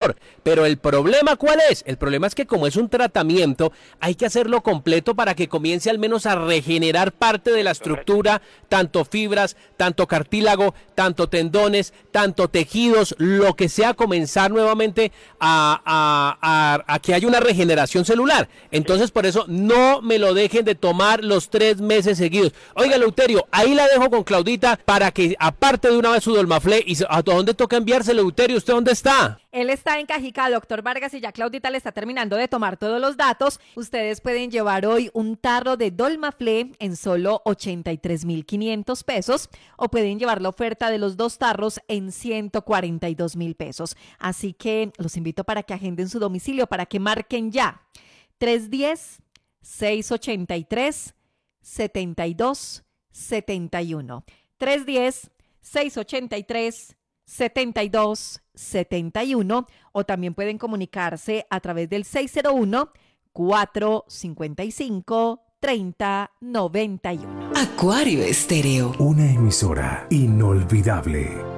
dolor. Pero el problema, ¿cuál es? El problema es que como es un tratamiento, hay que hacerlo completo para que comience al menos a regenerar parte de la estructura, tanto fibras, tanto cartílago, tanto tendones, tanto tejidos, lo que sea, comenzar nuevamente a que haya una regeneración celular. Entonces, por eso, no me lo dejen de tomar los 3 meses seguidos. Oiga, Eleuterio, ahí la dejo con Claudita para que, aparte de una vez su Dolmaflé, y ¿a dónde toca enviarse, Eleuterio? ¿Usted dónde está? Él está en Cajicá, doctor Vargas, y ya Claudita le está terminando de tomar todos los datos. Ustedes pueden llevar hoy un tarro de Dolmaflé en solo 83,500 pesos o pueden llevar la oferta de los 2 tarros en 142,000 pesos. Así que los invito para que agenden su domicilio, para que marquen ya 310-683-7271. 310-683-7271 o también pueden comunicarse a través del 601-455-3091. Acuario Estéreo. Una emisora inolvidable.